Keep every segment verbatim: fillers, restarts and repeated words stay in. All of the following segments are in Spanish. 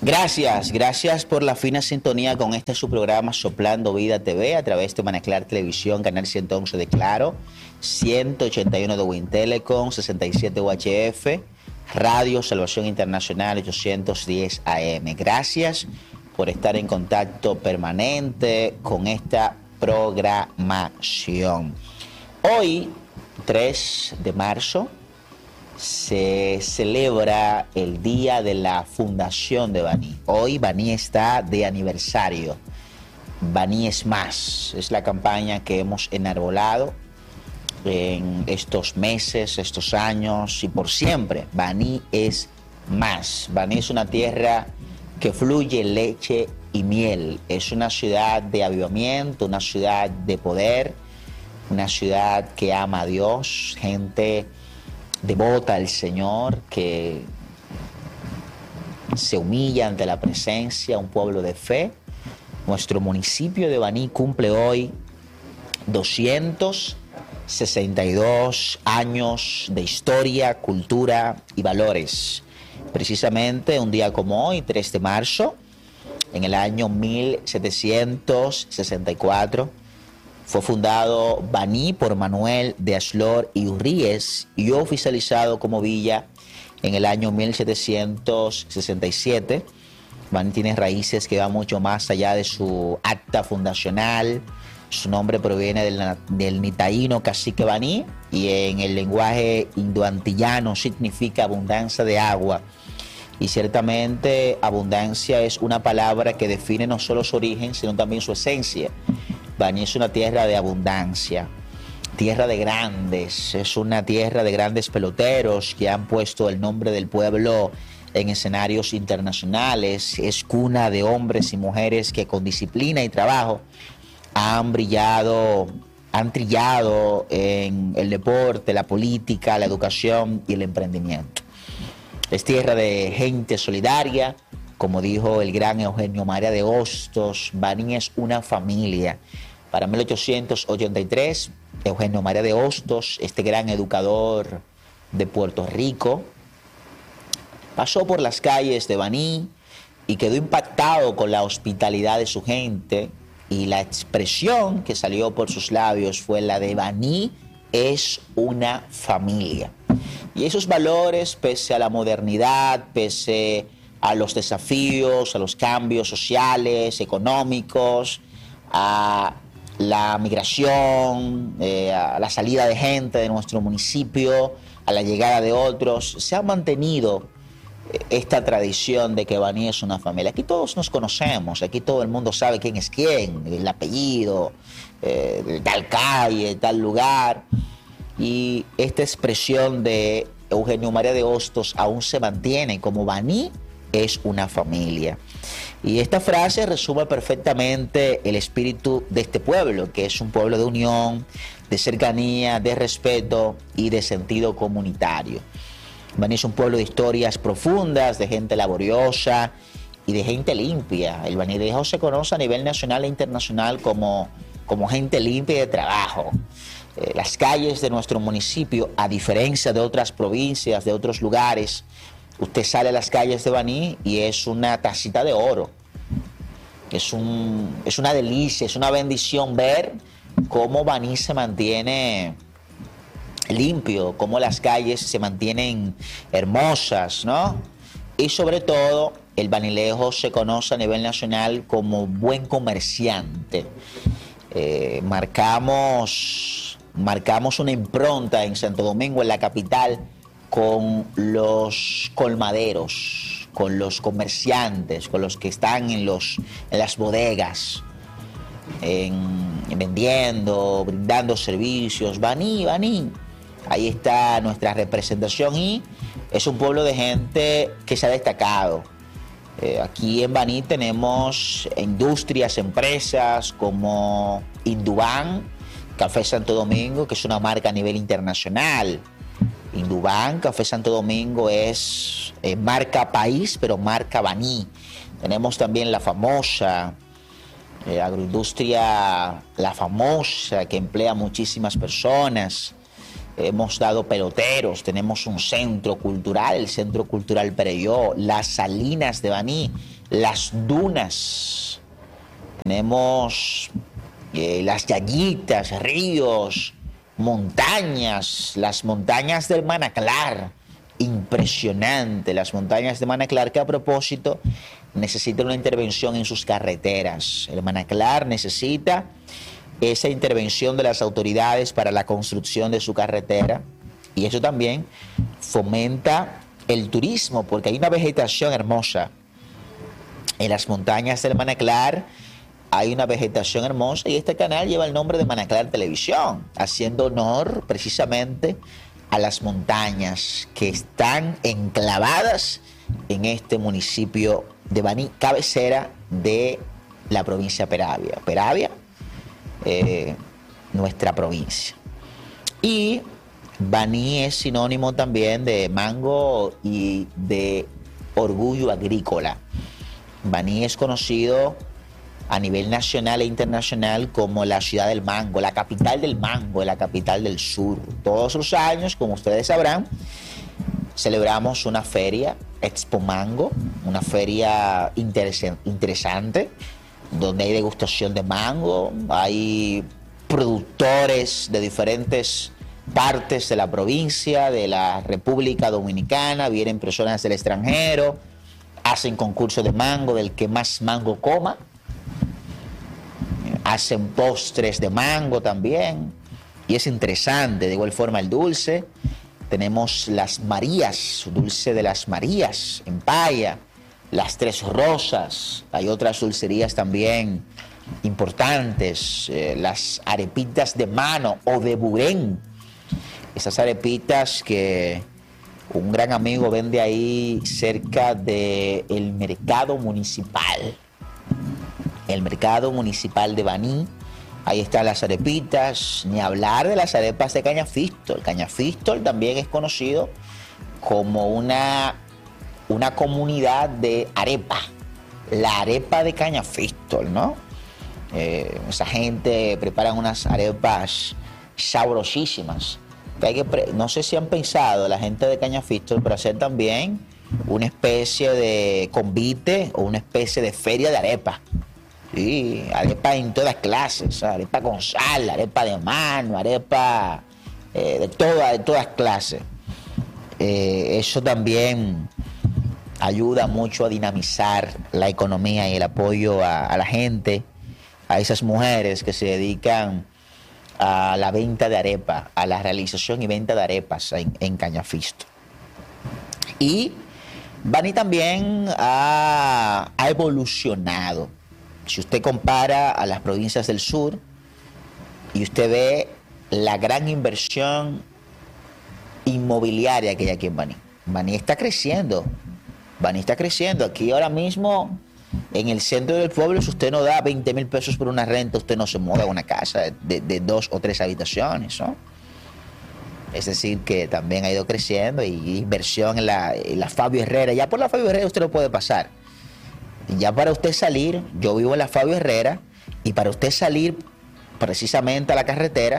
Gracias, gracias por la fina sintonía con este su programa Soplando Vida T V a través de Manaclar Televisión, Canal ciento once de Claro, ciento ochenta y uno de Wintelecom, sesenta y siete U H F, Radio Salvación Internacional ochocientos diez A M. Gracias por estar en contacto permanente con esta programación. Hoy, tres de marzo, se celebra el día de la fundación de Baní. Hoy Baní está de aniversario. Baní es más. Es la campaña que hemos enarbolado en estos meses, estos años y por siempre. Baní es más. Baní es una tierra que fluye leche y miel. Es una ciudad de avivamiento, una ciudad de poder, una ciudad que ama a Dios, gente devota al Señor, que se humilla ante la presencia, un pueblo de fe. Nuestro municipio de Baní cumple hoy doscientos sesenta y dos años de historia, cultura y valores. Precisamente un día como hoy, tres de marzo, en el año mil setecientos sesenta y cuatro, fue fundado Baní por Manuel de Aslor y Urríez y oficializado como villa en el año mil setecientos sesenta y siete. Baní tiene raíces que van mucho más allá de su acta fundacional. Su nombre proviene del, del nitaíno cacique Baní y en el lenguaje indoantillano significa abundancia de agua. Y ciertamente abundancia es una palabra que define no solo su origen, sino también su esencia. Baní es una tierra de abundancia, tierra de grandes, es una tierra de grandes peloteros que han puesto el nombre del pueblo en escenarios internacionales. Es cuna de hombres y mujeres que con disciplina y trabajo han brillado, han trillado en el deporte, la política, la educación y el emprendimiento. Es tierra de gente solidaria, como dijo el gran Eugenio María de Hostos. Baní es una familia. Para mil ochocientos ochenta y tres, Eugenio María de Hostos, este gran educador de Puerto Rico, pasó por las calles de Baní y quedó impactado con la hospitalidad de su gente, y la expresión que salió por sus labios fue la de Baní es una familia. Y esos valores, pese a la modernidad, pese a los desafíos, a los cambios sociales, económicos, a la migración, eh, a la salida de gente de nuestro municipio, a la llegada de otros, se ha mantenido esta tradición de que Baní es una familia. Aquí todos nos conocemos, aquí todo el mundo sabe quién es quién, el apellido, eh, de tal calle, de tal lugar. Y esta expresión de Eugenio María de Hostos aún se mantiene como Baní es una familia. Y esta frase resume perfectamente el espíritu de este pueblo, que es un pueblo de unión, de cercanía, de respeto y de sentido comunitario. Baní es un pueblo de historias profundas, de gente laboriosa y de gente limpia. El banilejo se conoce a nivel nacional e internacional como, como gente limpia y de trabajo. Eh, las calles de nuestro municipio, a diferencia de otras provincias, de otros lugares, usted sale a las calles de Baní y es una tacita de oro. Es, un, es una delicia, es una bendición ver cómo Baní se mantiene limpio, cómo las calles se mantienen hermosas, ¿no? Y sobre todo, el banilejo se conoce a nivel nacional como buen comerciante. Eh, marcamos, marcamos una impronta en Santo Domingo, en la capital, con los colmaderos, con los comerciantes, con los que están en, los, en las bodegas, en, en vendiendo, brindando servicios. Baní, Baní. Ahí está nuestra representación y es un pueblo de gente que se ha destacado. Eh, aquí en Baní tenemos industrias, empresas como Indubán, Café Santo Domingo, que es una marca a nivel internacional. Indubán, Café Santo Domingo es eh, marca país, pero marca Baní. Tenemos también la famosa eh, agroindustria, la famosa, que emplea muchísimas personas. hemos dado peloteros, tenemos un centro cultural, el Centro Cultural Pereyó, las salinas de Baní, las dunas, tenemos eh, las yayitas, ríos, montañas, las montañas del Manaclar, impresionante, las montañas de Manaclar, que a propósito necesitan una intervención en sus carreteras. El Manaclar necesita esa intervención de las autoridades para la construcción de su carretera, y eso también fomenta el turismo, porque hay una vegetación hermosa en las montañas del Manaclar. Hay una vegetación hermosa y este canal lleva el nombre de Manaclar Televisión, haciendo honor precisamente a las montañas que están enclavadas en este municipio de Baní, cabecera de la provincia de Peravia. Peravia, eh, nuestra provincia. Y Baní es sinónimo también de mango y de orgullo agrícola. Baní es conocido a nivel nacional e internacional como la ciudad del mango, la capital del mango, la capital del sur. Todos los años, como ustedes sabrán, celebramos una feria, Expo Mango, una feria interesante, donde hay degustación de mango, hay productores de diferentes partes de la provincia, de la República Dominicana, vienen personas del extranjero, hacen concursos de mango, del que más mango coma. Hacen postres de mango también, y es interesante. De igual forma el dulce, tenemos las Marías, dulce de las Marías en Paya, las Tres Rosas, hay otras dulcerías también importantes, eh, las arepitas de mano o de Burén, esas arepitas que un gran amigo vende ahí cerca del mercado municipal. El mercado municipal de Baní, ahí están las arepitas, ni hablar de las arepas de Cañafistol. Cañafistol también es conocido como una, una comunidad de arepa, la arepa de Cañafistol, ¿no? Eh, esa gente prepara unas arepas sabrosísimas. Que hay que pre no sé si han pensado la gente de Cañafistol, pero hacer también una especie de convite o una especie de feria de arepa. Sí, arepa en todas clases, arepa con sal, arepa de mano, arepa eh, de, toda, de todas clases. Eh, eso también ayuda mucho a dinamizar la economía y el apoyo a, a la gente, a esas mujeres que se dedican a la venta de arepa, a la realización y venta de arepas en, en Cañafistol. Y Baní también ha, ha evolucionado. Si usted compara a las provincias del sur y usted ve la gran inversión inmobiliaria que hay aquí en Baní. Baní está creciendo. Baní está creciendo. Aquí ahora mismo, en el centro del pueblo, si usted no da veinte mil pesos por una renta, usted no se muda a una casa de, de dos o tres habitaciones, ¿no? Es decir, que también ha ido creciendo, y inversión en la, en la Fabio Herrera. Ya por la Fabio Herrera usted no puede pasar. Ya para usted salir, yo vivo en la Fabio Herrera, y para usted salir precisamente a la carretera,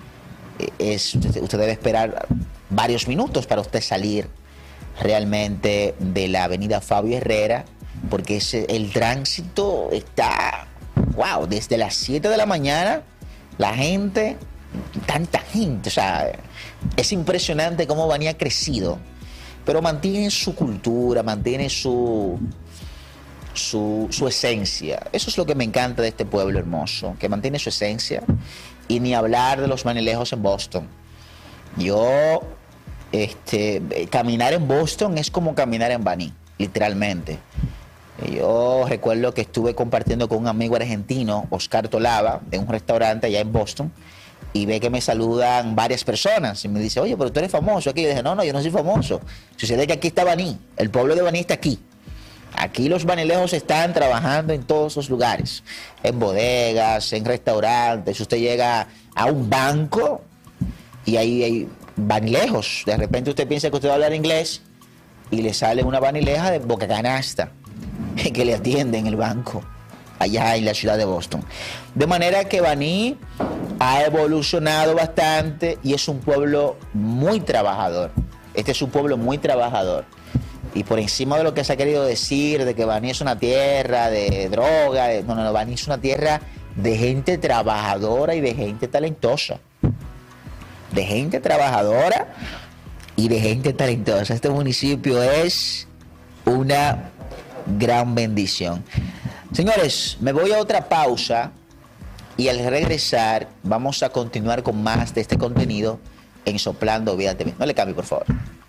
es, usted debe esperar varios minutos para usted salir realmente de la avenida Fabio Herrera, porque ese, el tránsito está, wow, desde las siete de la mañana, la gente, tanta gente, o sea, es impresionante cómo Baní ha crecido, pero mantiene su cultura, mantiene su... Su, su esencia. Eso es lo que me encanta de este pueblo hermoso, que mantiene su esencia. Y ni hablar de los manilejos en Boston. Yo, este, caminar en Boston es como caminar en Baní, literalmente. Yo recuerdo que estuve compartiendo con un amigo argentino, Oscar Tolava, de un restaurante allá en Boston, y ve que me saludan varias personas y me dice, oye, pero tú eres famoso aquí. Y yo dije, no, no, yo no soy famoso. Sucede que aquí está Baní, el pueblo de Baní está aquí. Aquí los banilejos están trabajando en todos los lugares, en bodegas, en restaurantes. Usted llega a un banco y ahí hay banilejos. De repente usted piensa que usted va a hablar inglés y le sale una banileja de Boca Canasta que le atiende en el banco, allá en la ciudad de Boston. De manera que Baní ha evolucionado bastante y es un pueblo muy trabajador. Este es un pueblo muy trabajador. Y por encima de lo que se ha querido decir, de que Baní es una tierra de droga, de, no, no, no, Baní es una tierra de gente trabajadora y de gente talentosa. De gente trabajadora y de gente talentosa. Este municipio es una gran bendición. Señores, me voy a otra pausa y al regresar vamos a continuar con más de este contenido en Soplando Vida T V. No le cambie, por favor.